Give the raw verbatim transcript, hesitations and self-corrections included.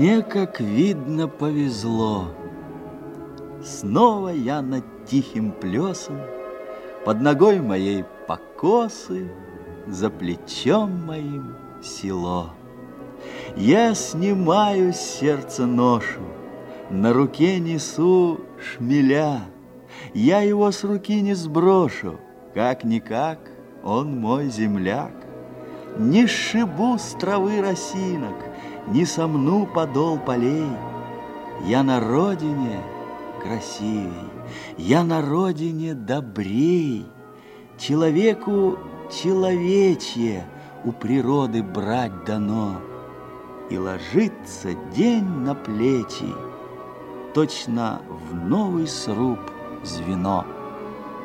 Мне, как видно, повезло. Снова я над тихим плесом, под ногой моей покосы, за плечом моим село. Я снимаю с сердца ношу, на руке несу шмеля. Я его с руки не сброшу, как-никак он мой земляк. Не сшибу с травы росинок, не сомну подол полей. Я на родине красивей, я на родине добрей. Человеку человечье у природы брать дано, и ложится день на плечи, точно в новый сруб звено.